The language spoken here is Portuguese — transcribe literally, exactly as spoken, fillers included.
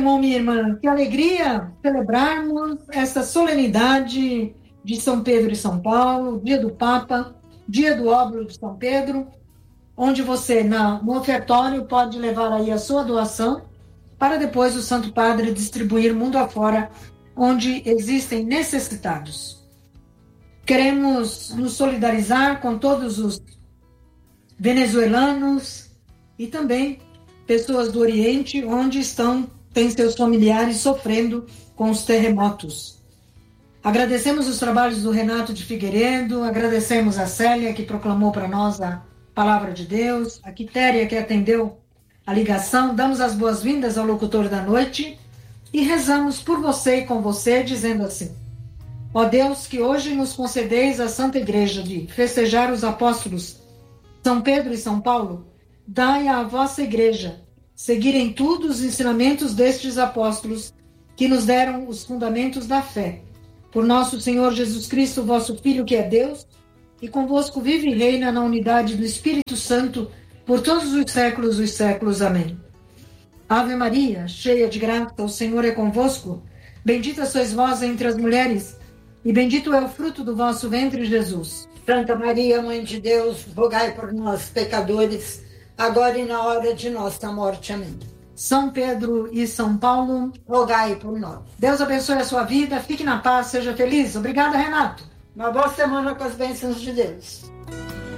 irmão, minha irmã, que alegria celebrarmos essa solenidade de São Pedro e São Paulo, dia do Papa, dia do óbolo de São Pedro, onde você, na, no ofertório, pode levar aí a sua doação para depois o Santo Padre distribuir mundo afora, onde existem necessitados. Queremos nos solidarizar com todos os venezuelanos e também pessoas do Oriente, onde estão, têm seus familiares sofrendo com os terremotos. Agradecemos os trabalhos do Renato de Figueiredo, agradecemos a Célia, que proclamou para nós a Palavra de Deus, a Quitéria, que atendeu a ligação, damos as boas-vindas ao locutor da noite e rezamos por você e com você, dizendo assim: ó Deus, que hoje nos concedeis a Santa Igreja de festejar os apóstolos São Pedro e São Paulo, dai à vossa Igreja seguir em tudo os ensinamentos destes apóstolos que nos deram os fundamentos da fé. Por nosso Senhor Jesus Cristo, vosso Filho, que é Deus, e convosco vive e reina na unidade do Espírito Santo por todos os séculos dos séculos. Amém. Ave Maria, cheia de graça, o Senhor é convosco. Bendita sois vós entre as mulheres, e bendito é o fruto do vosso ventre, Jesus. Santa Maria, Mãe de Deus, rogai por nós, pecadores, agora e na hora de nossa morte. Amém. São Pedro e São Paulo, rogai por nós. Deus abençoe a sua vida, fique na paz, seja feliz. Obrigada, Renato. Uma boa semana com as bênçãos de Deus.